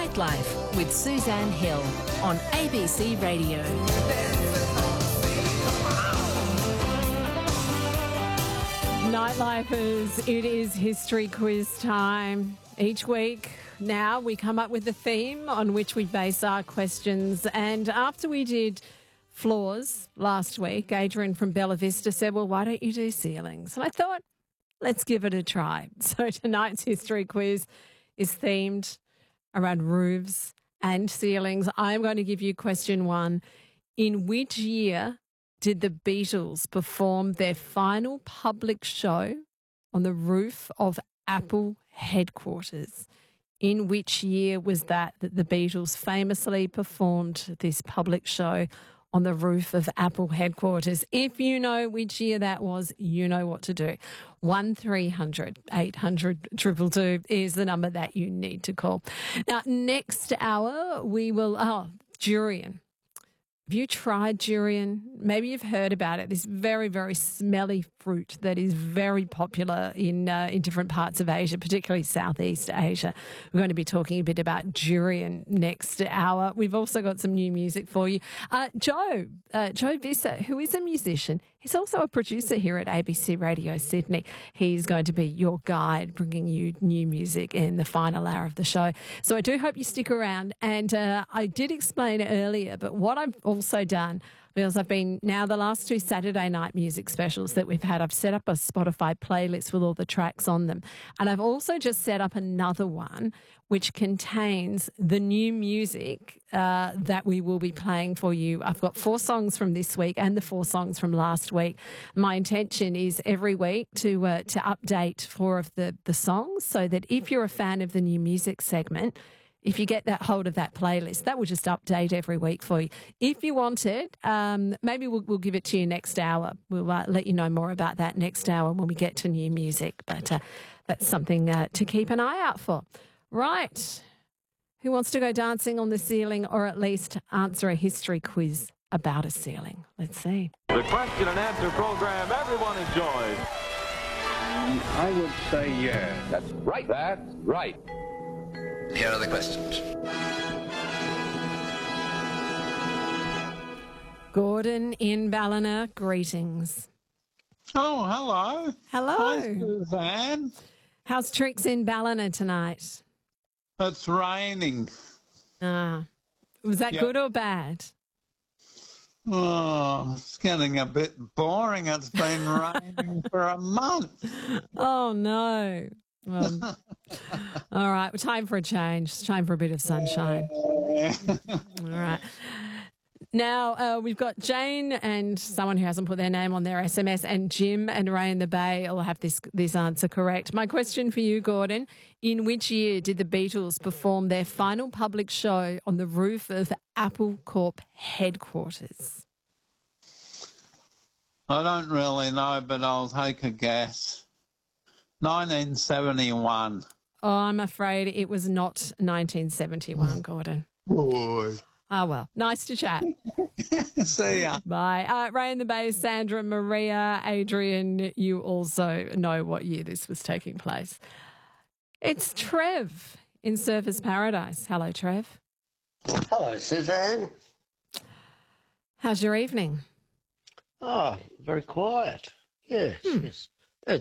Nightlife with Suzanne Hill on ABC Radio. Nightlifers, it is history quiz time. Each week now we come up with a theme on which we base our questions. And after we did floors last week, Adrian from Bella Vista said, well, why don't you do ceilings? And I thought, let's give it a try. So tonight's history quiz is themed around roofs and ceilings. I'm going to give you question one. In which year did the Beatles perform their final public show on the roof of Apple headquarters? In which year was that the Beatles famously performed this public show on the roof of Apple headquarters? If you know which year that was, you know what to do. 1300 800 222 is the number that you need to call. Now, next hour, we will... durian. Have you tried durian? Maybe you've heard about it. This very, very smelly fruit that is very popular in different parts of Asia, particularly Southeast Asia. We're going to be talking a bit about durian next hour. We've also got some new music for you. Joe Visser, who is a musician, he's also a producer here at ABC Radio Sydney. He's going to be your guide, bringing you new music in the final hour of the show. So I do hope you stick around. And I did explain earlier, but what I've also done, because I've been now the last two Saturday night music specials that we've had, I've set up a Spotify playlist with all the tracks on them. And I've also just set up another one which contains the new music that we will be playing for you. I've got 4 songs from this week and the 4 songs from last week. My intention is every week to update 4 of the songs, so that if you're a fan of the new music segment, if you get that hold of that playlist, that will just update every week for you. If you want it, maybe we'll give it to you next hour. We'll let you know more about that next hour when we get to new music. But that's something to keep an eye out for. Right. Who wants to go dancing on the ceiling, or at least answer a history quiz about a ceiling? Let's see. The question and answer program everyone enjoys. I would say yeah. That's right. That's right. Here are the questions. Gordon in Ballina, greetings. Oh, hello. Hello. Hi, Suzanne. How's Tricks in Ballina tonight? It's raining. Was that good or bad? Oh, it's getting a bit boring. It's been raining for a month. Oh, no. All right, time for a change. It's time for a bit of sunshine. All right. Now, we've got Jane and someone who hasn't put their name on their SMS, and Jim and Ray in the Bay will have this answer correct. My question for you, Gordon, in which year did the Beatles perform their final public show on the roof of Apple Corp headquarters? I don't really know, but I'll take a guess. 1971. Oh, I'm afraid it was not 1971, Gordon. Boy. Oh, well, nice to chat. See ya. Bye. Ray in the Bay, Sandra, Maria, Adrian, you also know what year this was taking place. It's Trev in Surfers Paradise. Hello, Trev. Hello, Suzanne. How's your evening? Oh, very quiet. Yes, yes.